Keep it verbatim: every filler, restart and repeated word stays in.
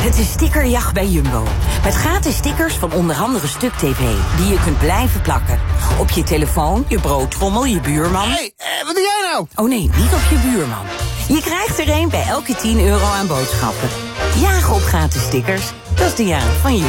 Het is stickerjacht bij Jumbo. Met gratis stickers van onder andere Stuk T V... die je kunt blijven plakken. Op je telefoon, je broodtrommel, je buurman. Hé, hey, uh, wat doe jij nou? Oh nee, niet op je buurman. Je krijgt er een bij elke tien euro aan boodschappen. Jagen op gratis stickers, dat is de jarig van Jumbo.